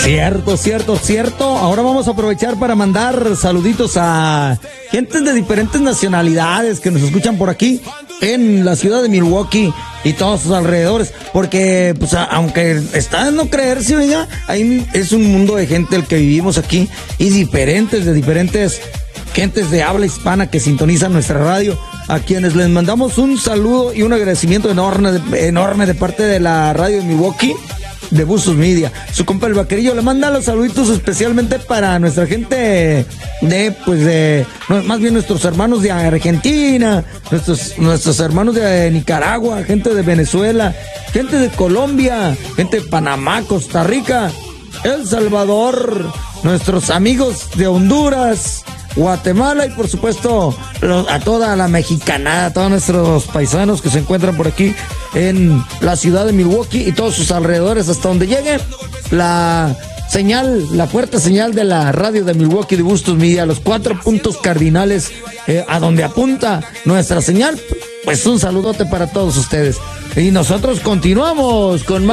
Cierto. Ahora vamos a aprovechar para mandar saluditos a gente de diferentes nacionalidades que nos escuchan por aquí en la ciudad de Milwaukee y todos sus alrededores, porque pues aunque está de no creerse, oiga, ahí es un mundo de gente el que vivimos aquí y de diferentes gentes de habla hispana que sintonizan nuestra radio, a quienes les mandamos un saludo y un agradecimiento enorme de parte de la radio de Milwaukee, de Bustos Media. Su compa el Vaquerillo le manda los saluditos especialmente para nuestra gente más bien nuestros hermanos de Argentina, nuestros hermanos de Nicaragua, gente de Venezuela, gente de Colombia, gente de Panamá, Costa Rica, El Salvador, nuestros amigos de Honduras, Guatemala y por supuesto a toda la mexicanada, a todos nuestros paisanos que se encuentran por aquí en la ciudad de Milwaukee y todos sus alrededores hasta donde llegue la fuerte señal de la radio de Milwaukee de Bustos Media, los 4 puntos cardinales a donde apunta nuestra señal. Pues un saludote para todos ustedes y nosotros continuamos con más.